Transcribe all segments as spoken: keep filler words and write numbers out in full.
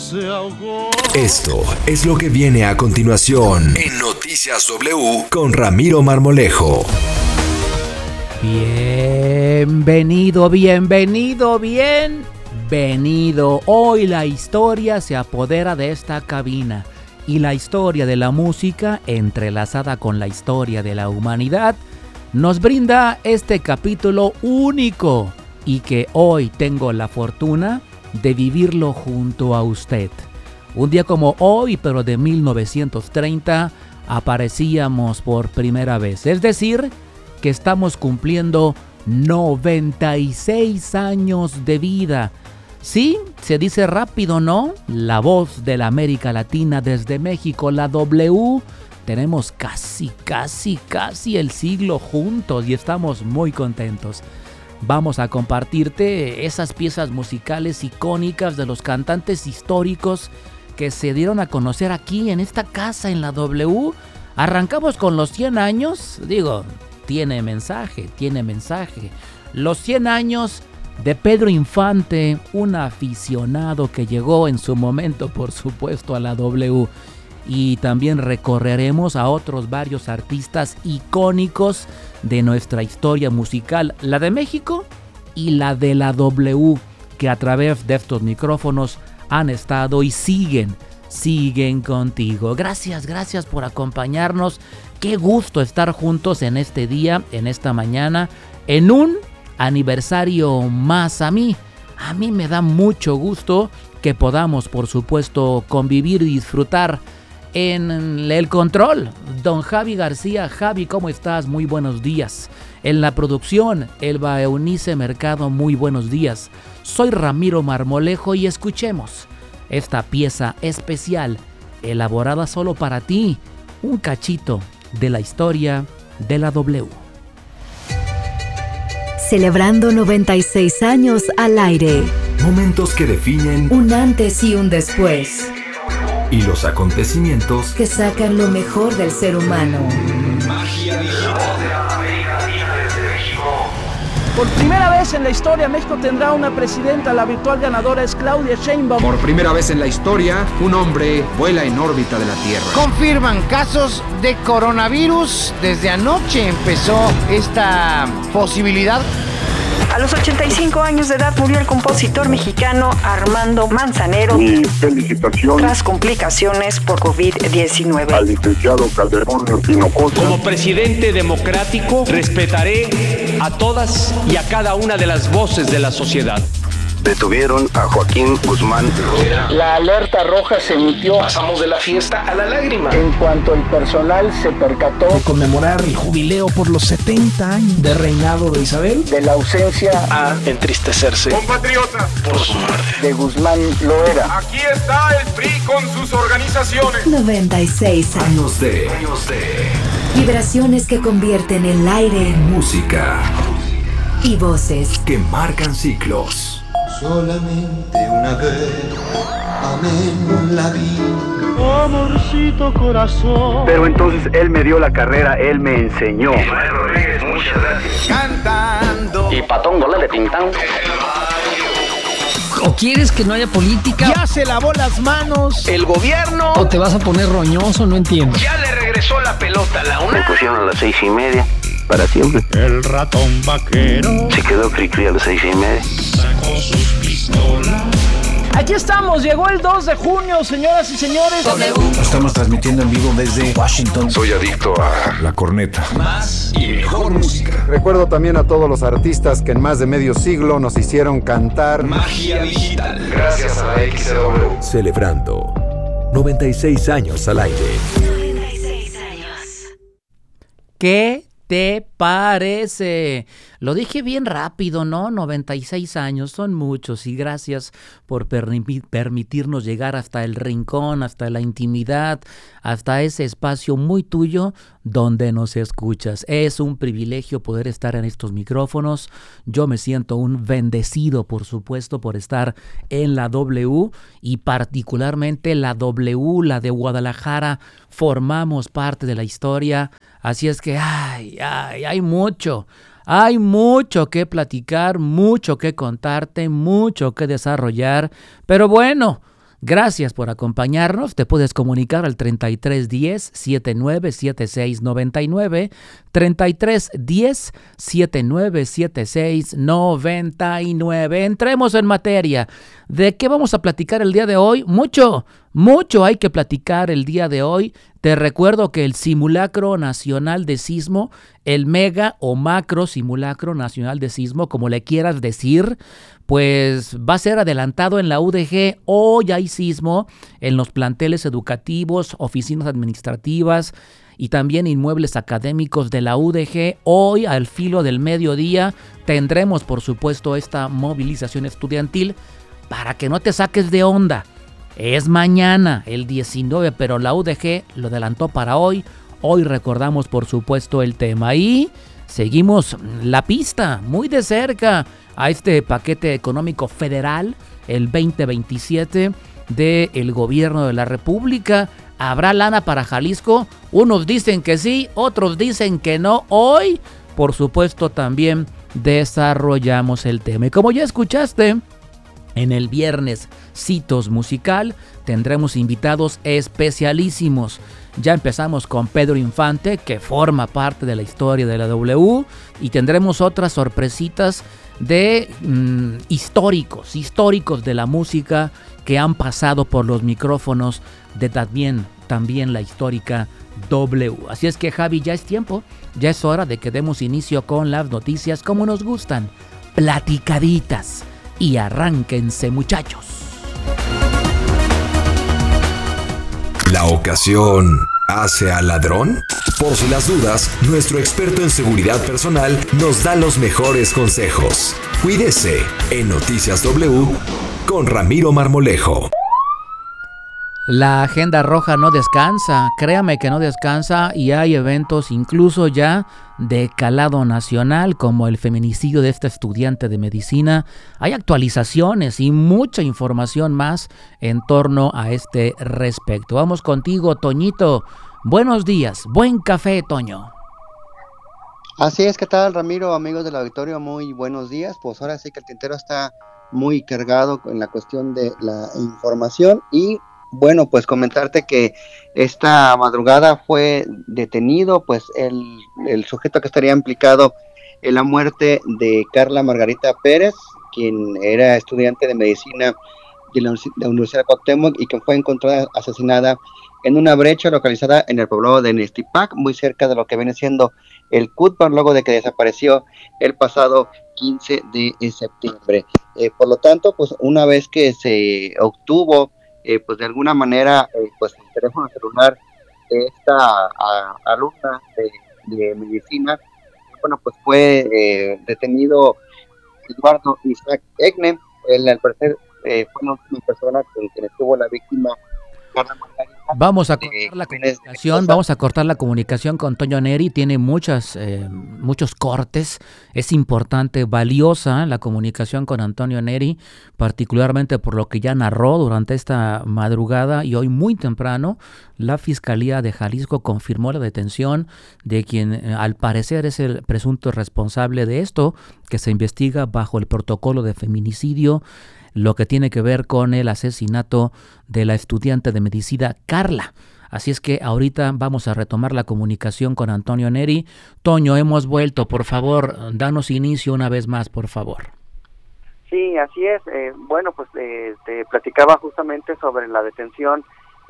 se ahogó. Esto es lo que viene a continuación en Noticias W con Ramiro Marmolejo. Bienvenido, bienvenido, bienvenido. Hoy la historia se apodera de esta cabina y la historia de la música, entrelazada con la historia de la humanidad, nos brinda este capítulo único y que hoy tengo la fortuna de vivirlo junto a usted. Un día como hoy, pero de mil novecientos treinta, aparecíamos por primera vez. Es decir, que estamos cumpliendo noventa y seis años de vida. Sí, se dice rápido, ¿no? La voz de la América Latina desde México, la W. Tenemos casi, casi, casi el siglo juntos y estamos muy contentos. Vamos a compartirte esas piezas musicales icónicas de los cantantes históricos que se dieron a conocer aquí en esta casa en la W. Arrancamos con los cien años, digo, tiene mensaje, tiene mensaje. Los cien años de Pedro Infante, un aficionado que llegó en su momento, por supuesto, a la W. Y también recorreremos a otros varios artistas icónicos de nuestra historia musical, la de México y la de la W, que a través de estos micrófonos han estado y siguen, siguen contigo. Gracias, gracias por acompañarnos. Qué gusto estar juntos en este día, en esta mañana, en un aniversario más. A mí, a mí me da mucho gusto que podamos, por supuesto, convivir y disfrutar en el control. Don Javi García. Javi, ¿cómo estás? Muy buenos días. En la producción, Elba Eunice Mercado, muy buenos días. Soy Ramiro Marmolejo y escuchemos esta pieza especial, elaborada solo para ti, un cachito de la historia de la W. Celebrando noventa y seis años al aire. Momentos que definen Un antes y un después. y los acontecimientos Que sacan lo mejor del ser humano. Magia digital. Por primera vez en la historia, México tendrá una presidenta. La virtual ganadora es Claudia Sheinbaum. Por primera vez en la historia, un hombre vuela en órbita de la Tierra. Confirman casos de coronavirus. Desde anoche empezó esta posibilidad. A los ochenta y cinco años de edad murió el compositor mexicano Armando Manzanero. Mi felicitación tras complicaciones por covid diecinueve. al licenciado Calderón Hinojosa. Como presidente democrático, respetaré a todas y a cada una de las voces de la sociedad. Detuvieron a Joaquín Guzmán. La alerta roja se emitió. Pasamos de la fiesta a la lágrima. En cuanto el personal se percató De conmemorar el jubileo por los setenta años de reinado de Isabel. de la ausencia A entristecerse Compatriotas, por su muerte. de Guzmán Loera. aquí está el P R I con sus organizaciones. noventa y seis años. años de, años de Vibraciones que convierten el aire música y voces. que marcan ciclos. Solamente una vez amé la vida. Amorcito corazón. Pero entonces él me dio la carrera, él me enseñó. Rodríguez, muchas gracias. Cantando. Y patón gole de Tintán. ¿O quieres que no haya política? Ya se lavó las manos. El gobierno ¿O te vas a poner roñoso? No entiendo. ya le regresó la pelota a la Me una. pusieron a las seis y media. Para siempre. El ratón vaquero Se quedó cri-cri a las seis y media. sacó sus pistolas. Aquí estamos, llegó el dos de junio, señoras y señores. Estamos transmitiendo en vivo desde Washington. Soy adicto a La corneta. Más y mejor música. Recuerdo también a todos los artistas que en más de medio siglo nos hicieron cantar. Magia digital. gracias a la X W. Celebrando noventa y seis años al aire. noventa y seis años. ¿Qué te parece? Lo dije bien rápido, ¿no? noventa y seis años, son muchos y gracias por permi- permitirnos llegar hasta el rincón, hasta la intimidad, hasta ese espacio muy tuyo donde nos escuchas. Es un privilegio poder estar en estos micrófonos. Yo me siento un bendecido, por supuesto, por estar en la W y particularmente la W, la de Guadalajara. Formamos parte de la historia, así es que ay, ay, hay mucho. Hay mucho que platicar, mucho que contarte, mucho que desarrollar, pero bueno, Gracias por acompañarnos. Te puedes comunicar al treinta y tres diez, setenta y nueve setenta y seis noventa y nueve, treinta y tres diez, setenta y nueve setenta y seis noventa y nueve. Entremos en materia. ¿De qué vamos a platicar el día de hoy? Mucho, mucho hay que platicar el día de hoy. Te recuerdo que el simulacro nacional de sismo, el mega o macro simulacro nacional de sismo, como le quieras decir, pues va a ser adelantado en la U D G. Hoy hay sismo en los planteles educativos, oficinas administrativas y también inmuebles académicos de la U D G. Hoy, al filo del mediodía, tendremos, por supuesto, esta movilización estudiantil para que no te saques de onda. Es mañana, el diecinueve, pero la U D G lo adelantó para hoy. Hoy recordamos, por supuesto, el tema y seguimos la pista muy de cerca a este paquete económico federal, el veinte veintisiete del gobierno de la República. ¿Habrá lana para Jalisco? Unos dicen que sí, otros dicen que no. Hoy, por supuesto, también desarrollamos el tema. Y como ya escuchaste, en el viernes Citos Musical tendremos invitados especialísimos. Ya empezamos con Pedro Infante, que forma parte de la historia de la W, y tendremos otras sorpresitas de mmm, históricos, históricos de la música que han pasado por los micrófonos de también, también la histórica W. Así es que, Javi, ya es tiempo, ya es hora de que demos inicio con las noticias como nos gustan, platicaditas. Y arránquense, muchachos. ¿La ocasión hace al ladrón? Por si las dudas, nuestro experto en seguridad personal nos da los mejores consejos. Cuídese en Noticias W con Ramiro Marmolejo. La agenda roja no descansa, créame que no descansa, y hay eventos incluso ya de calado nacional, como el feminicidio de esta estudiante de medicina. Hay actualizaciones y mucha información más en torno a este respecto. Vamos contigo, Toñito. Buenos días, buen café, Toño. Así es, ¿qué tal, Ramiro? Amigos del auditorio, muy buenos días. Pues ahora sí que el tintero está muy cargado en la cuestión de la información y bueno, pues comentarte que esta madrugada fue detenido pues el, el sujeto que estaría implicado en la muerte de Carla Margarita Pérez, quien era estudiante de medicina de la, de la Universidad de Cuauhtémoc y que fue encontrada asesinada en una brecha localizada en el poblado de Nestipac, muy cerca de lo que viene siendo el Cutpan, luego de que desapareció el pasado quince de septiembre. Eh, por lo tanto, pues una vez que se obtuvo Eh, pues de alguna manera, eh, pues el teléfono celular de esta a, alumna de, de medicina, bueno, pues fue eh, detenido Eduardo Isaac Egne. Él al parecer eh, fue la última persona con quien estuvo la víctima Carla Margarita. Vamos a cortar la comunicación, vamos a cortar la comunicación con Toño Neri, tiene muchas, eh, muchos cortes, es importante, valiosa la comunicación con Antonio Neri, particularmente por lo que ya narró durante esta madrugada y hoy muy temprano, la Fiscalía de Jalisco confirmó la detención de quien eh, al parecer es el presunto responsable de esto, que se investiga bajo el protocolo de feminicidio, lo que tiene que ver con el asesinato de la estudiante de medicina Carla. Así es que ahorita vamos a retomar la comunicación con Antonio Neri. Toño, hemos vuelto, por favor, danos inicio una vez más, por favor. Sí, así es. Eh, bueno, pues eh, te platicaba justamente sobre la detención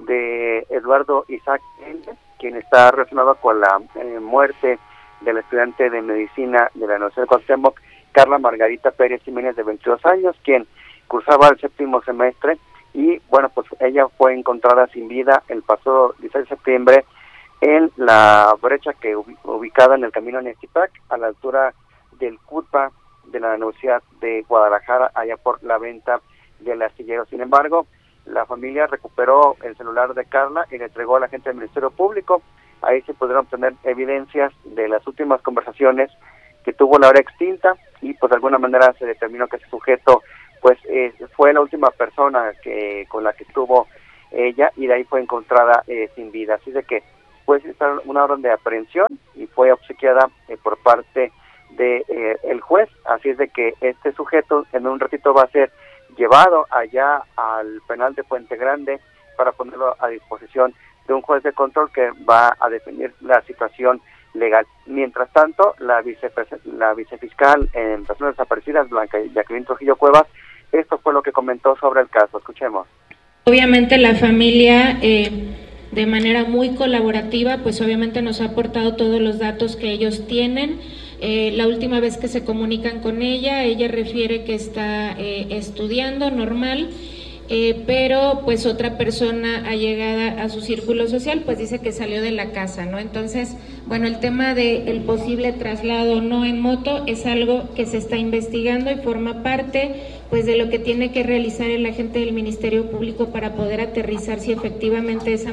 de Eduardo Isaac Egne, quien está relacionado con la eh, muerte de la estudiante de medicina de la Universidad de Cuauhtémoc, Carla Margarita Pérez Jiménez, de veintidós años, quien cursaba el séptimo semestre y bueno, pues ella fue encontrada sin vida el pasado dieciséis de septiembre en la brecha que ubicada en el camino Nestipac, a la altura del CUTPA de la Universidad de Guadalajara, allá por la venta del astillero. Sin embargo, la familia recuperó el celular de Carla y le entregó a la gente del Ministerio Público. Ahí se pudieron obtener evidencias de las últimas conversaciones que tuvo la hora extinta y pues de alguna manera se determinó que ese sujeto pues eh, fue la última persona que con la que estuvo ella y de ahí fue encontrada eh, sin vida. Así de que pues está una orden de aprehensión y fue obsequiada eh, por parte de eh, el juez. Así es de que este sujeto en un ratito va a ser llevado allá al penal de Puente Grande para ponerlo a disposición de un juez de control que va a definir la situación legal. Mientras tanto, la, vice, la vicefiscal en personas desaparecidas, Blanca Jacqueline Trujillo Cuevas, esto fue lo que comentó sobre el caso. Escuchemos. Obviamente la familia, eh, de manera muy colaborativa, pues obviamente nos ha aportado todos los datos que ellos tienen. Eh, la última vez que se comunican con ella, ella refiere que está eh, estudiando normal, eh, pero pues otra persona allegada a su círculo social pues dice que salió de la casa, ¿no? Entonces, bueno, el tema del posible traslado no en moto es algo que se está investigando y forma parte pues de lo que tiene que realizar el agente del Ministerio Público para poder aterrizar si efectivamente esa...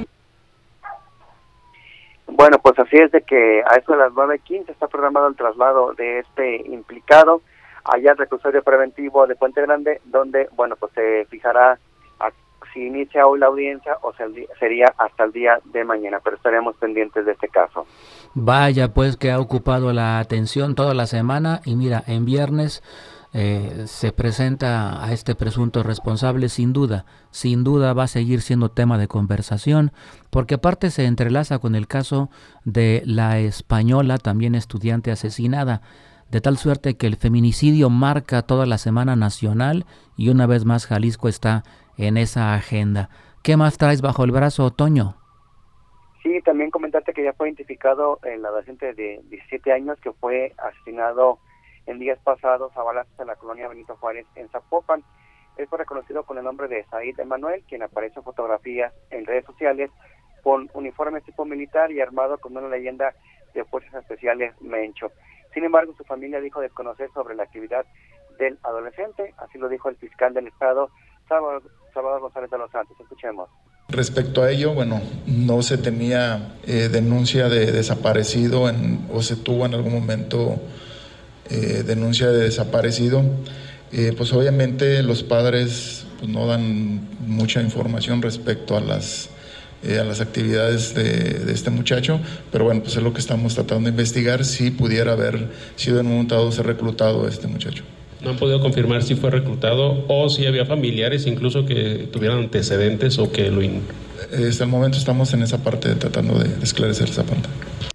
Bueno, pues así es de que a eso de las nueve quince está programado el traslado de este implicado allá al reclusorio preventivo de Puente Grande, donde, bueno, pues se fijará a, si inicia hoy la audiencia o se, sería hasta el día de mañana, pero estaremos pendientes de este caso. Vaya, pues que ha ocupado la atención toda la semana y mira, en viernes eh, se presenta a este presunto responsable, sin duda, sin duda va a seguir siendo tema de conversación, porque aparte se entrelaza con el caso de la española, también estudiante asesinada, de tal suerte que el feminicidio marca toda la semana nacional y una vez más Jalisco está en esa agenda. ¿Qué más traes bajo el brazo, Toño? Sí, también comentarte que ya fue identificado el adolescente de diecisiete años que fue asesinado en días pasados a balazos en la colonia Benito Juárez en Zapopan. Él fue reconocido con el nombre de Said Emanuel, quien aparece en fotografías en redes sociales con uniforme tipo militar y armado con una leyenda de Fuerzas Especiales Mencho. Sin embargo, su familia dijo desconocer sobre la actividad del adolescente, así lo dijo el fiscal del estado, Salvador, Salvador González de los Santos. Escuchemos. Respecto a ello, bueno, no se tenía eh, denuncia de desaparecido en, o se tuvo en algún momento eh, denuncia de desaparecido. Eh, pues obviamente los padres pues, no dan mucha información respecto a las Eh, a las actividades de, de este muchacho, pero bueno, pues es lo que estamos tratando de investigar, si pudiera haber sido en un momento dado ser reclutado este muchacho. No han podido confirmar si fue reclutado o si había familiares incluso que tuvieran antecedentes o que lo... In... Eh, hasta el momento estamos en esa parte tratando de, de esclarecer esa parte.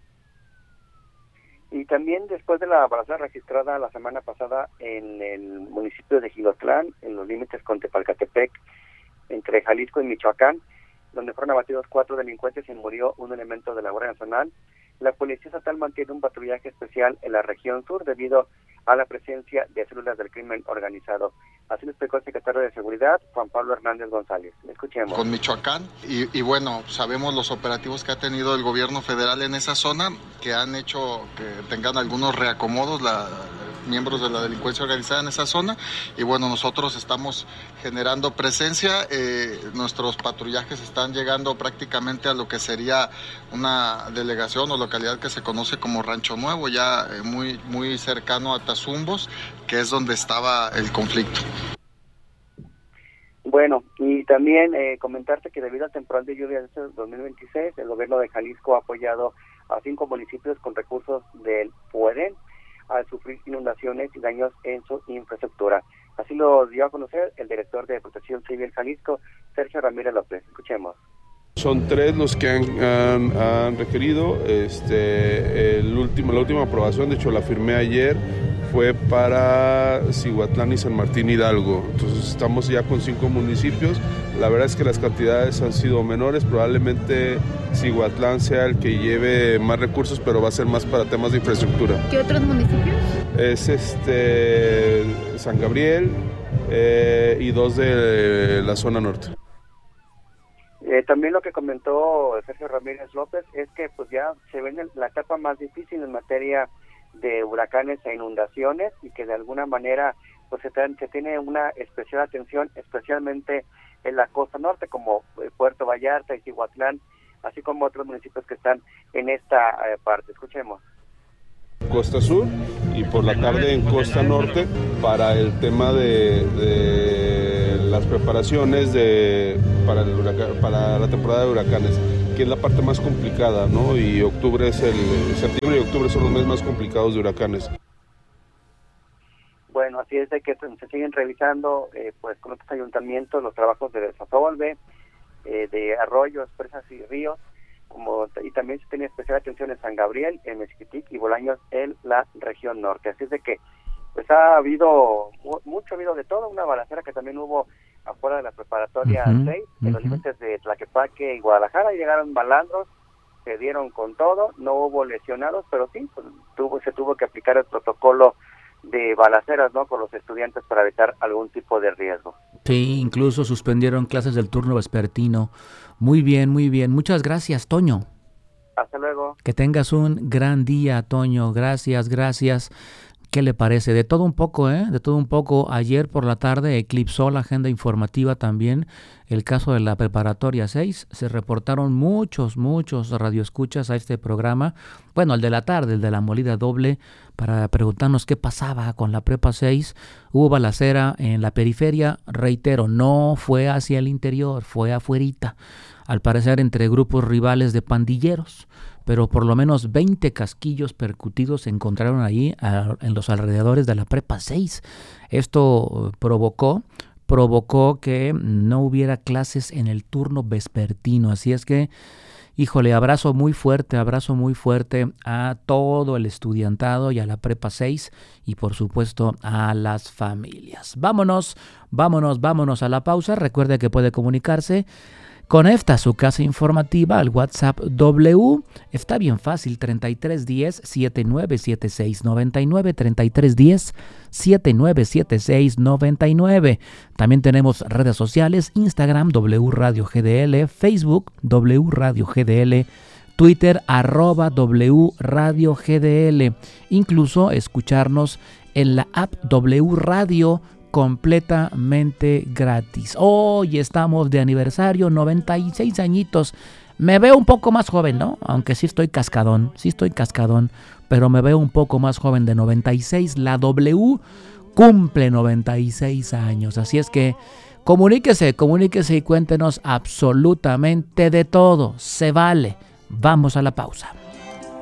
Y también después de la balacera registrada la semana pasada en el municipio de Jilotlán, en los límites con Tepalcatepec, entre Jalisco y Michoacán, donde fueron abatidos cuatro delincuentes y murió un elemento de la Guardia Nacional, la Policía Estatal mantiene un patrullaje especial en la región sur debido a la presencia de células del crimen organizado. Así lo explicó el secretario de Seguridad, Juan Pablo Hernández González. Escuchemos. Con Michoacán, y, y bueno, sabemos los operativos que ha tenido el gobierno federal en esa zona, que han hecho que tengan algunos reacomodos, la miembros de la delincuencia organizada en esa zona, y bueno, nosotros estamos generando presencia, eh, nuestros patrullajes están llegando prácticamente a lo que sería una delegación o localidad que se conoce como Rancho Nuevo, ya eh, muy, muy cercano a Tazumbos, que es donde estaba el conflicto. Bueno, y también eh, comentarte que debido al temporal de lluvia de este dos mil veintiséis, el gobierno de Jalisco ha apoyado a cinco municipios con recursos del PUEDEN al sufrir inundaciones y daños en su infraestructura. Así lo dio a conocer el director de Protección Civil Jalisco, Sergio Ramírez López. Escuchemos. Son tres los que han, han, han requerido. Este, el último, la última aprobación, de hecho la firmé ayer, fue para Cihuatlán y San Martín Hidalgo. Entonces estamos ya con cinco municipios. La verdad es que las cantidades han sido menores. Probablemente Cihuatlán sea el que lleve más recursos, pero va a ser más para temas de infraestructura. ¿Qué otros municipios? Es este San Gabriel eh, y dos de la zona norte. Eh, también lo que comentó Sergio Ramírez López es que pues ya se ve la etapa más difícil en materia de huracanes e inundaciones y que de alguna manera pues se, se tiene una especial atención, especialmente en la costa norte como Puerto Vallarta y Cihuatlán, así como otros municipios que están en esta eh, parte. Escuchemos. Costa Sur y por la tarde en Costa Norte para el tema de, de las preparaciones de para el huracán, para la temporada de huracanes, que es la parte más complicada, ¿no? Y octubre es el septiembre y octubre son los meses más complicados de huracanes. Bueno, así es de que se siguen revisando eh, pues con otros ayuntamientos los trabajos de desasolve, eh, de arroyos, presas y ríos, como y también se tiene especial atención en San Gabriel, en Mezquitic y Bolaños en la región norte. Así es de que pues ha habido mucho, ha habido de todo, una balacera que también hubo afuera de la preparatoria uh-huh, seis, en uh-huh. los límites de Tlaquepaque y Guadalajara, y llegaron malandros, se dieron con todo, no hubo lesionados, pero sí, pues, tuvo, se tuvo que aplicar el protocolo de balaceras, ¿no?, con los estudiantes para evitar algún tipo de riesgo. Sí, incluso suspendieron clases del turno vespertino. Muy bien, muy bien. Muchas gracias, Toño. Hasta luego. Que tengas un gran día, Toño. Gracias, gracias. ¿Qué le parece? De todo un poco, ¿eh? De todo un poco. Ayer por la tarde eclipsó la agenda informativa también el caso de la preparatoria seis. Se reportaron muchos, muchos radioescuchas a este programa. Bueno, el de la tarde, el de la molida doble, para preguntarnos qué pasaba con la prepa seis. Hubo balacera en la periferia. Reitero, no fue hacia el interior, fue afuerita. Al parecer entre grupos rivales de pandilleros. Pero por lo menos veinte casquillos percutidos se encontraron ahí a, en los alrededores de la prepa seis. Esto provocó, provocó que no hubiera clases en el turno vespertino. Así es que, híjole, abrazo muy fuerte, abrazo muy fuerte a todo el estudiantado y a la prepa seis y por supuesto a las familias. Vámonos, vámonos, vámonos a la pausa. Recuerde que puede comunicarse con esta su casa informativa al WhatsApp W. Está bien fácil, treinta y tres diez, setenta y nueve setenta y seis noventa y nueve, treinta y tres diez, setenta y nueve setenta y seis noventa y nueve. También tenemos redes sociales, Instagram W Radio G D L, Facebook W Radio G D L, Twitter arroba W Radio G D L. Incluso escucharnos en la app W Radio completamente gratis. Hoy estamos de aniversario, noventa y seis añitos. Me veo un poco más joven, ¿no? Aunque sí estoy cascadón, sí estoy cascadón, pero me veo un poco más joven de noventa y seis. La W cumple noventa y seis años, así es que comuníquese, comuníquese y cuéntenos absolutamente de todo. Se vale. Vamos a la pausa.